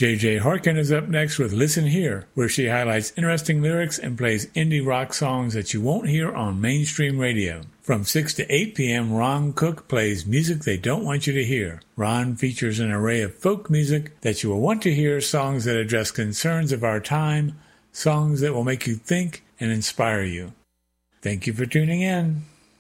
J.J. Harkin is up next with Listen Here, where she highlights interesting lyrics and plays indie rock songs that you won't hear on mainstream radio. From 6 to 8 p.m., Ron Cook plays music they don't want you to hear. Ron features an array of folk music that you will want to hear, songs that address concerns of our time, songs that will make you think and inspire you. Thank you for tuning in.